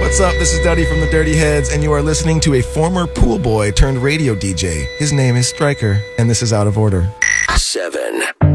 What's up? This is Duddy from the Dirty Heads, and you are listening to a former pool boy turned radio DJ. His name is Stryker, and this is Out of Order. 7.